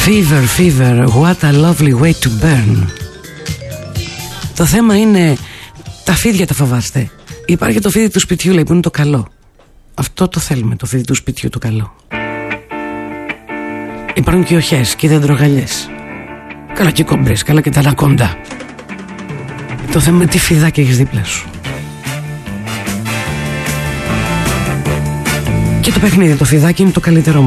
Fever, fever, what a lovely way to burn. Το θέμα είναι, τα φίδια τα φοβάστε? Υπάρχει το φίδι του σπιτιού, λέει, που είναι το καλό. Αυτό το θέλουμε, το φίδι του σπιτιού, το καλό. Υπάρχουν και οχές και δεντρογαλιές. Καλά και κόμπρες, καλά και τα ανακόντα. Το θέμα είναι τι φιδάκι έχεις δίπλα σου. Και το παιχνίδι, το φιδάκι είναι το καλύτερο